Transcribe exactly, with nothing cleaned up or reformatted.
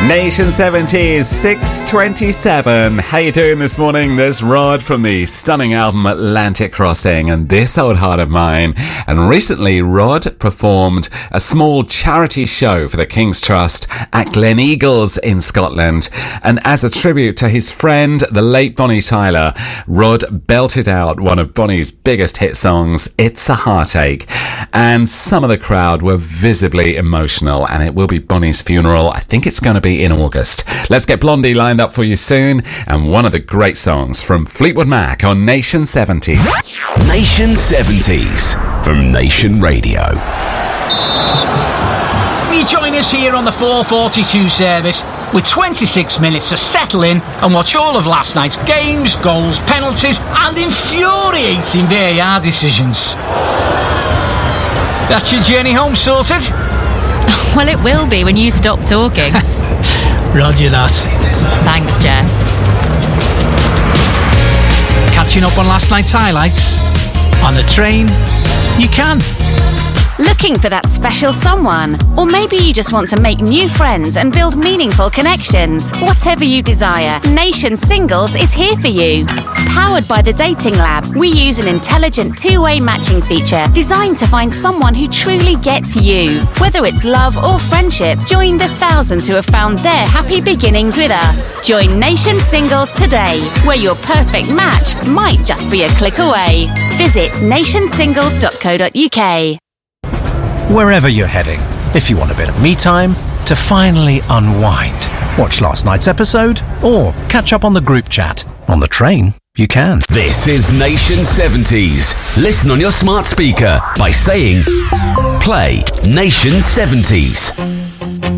Nation seventies, six twenty-seven. How you doing this morning? There's Rod from the stunning album Atlantic Crossing and This Old Heart of Mine. And recently, Rod performed a small charity show for the King's Trust at Gleneagles in Scotland. And as a tribute to his friend, the late Bonnie Tyler, Rod belted out one of Bonnie's biggest hit songs, It's a Heartache. And some of the crowd were visibly emotional, and it will be Bonnie's funeral. I think it's going to be in August. Let's get Blondie lined up for you soon, and one of the great songs from Fleetwood Mac on Nation seventies. Nation seventies from Nation Radio. You join us here on the four forty-two service with twenty-six minutes to settle in and watch all of last night's games, goals, penalties and infuriating V A R decisions. That's your journey home sorted? Well, it will be when you stop talking. Roger that. Thanks, Jeff. Catching up on last night's highlights? On the train? You can. Looking for that special someone? Or maybe you just want to make new friends and build meaningful connections. Whatever you desire, Nation Singles is here for you. Powered by the Dating Lab, we use an intelligent two-way matching feature designed to find someone who truly gets you. Whether it's love or friendship, join the thousands who have found their happy beginnings with us. Join Nation Singles today, where your perfect match might just be a click away. Visit nation singles dot co dot uk. Wherever you're heading, if you want a bit of me time to finally unwind, watch last night's episode, or catch up on the group chat. On the train, you can. This is Nation seventies. Listen on your smart speaker by saying, play Nation seventies.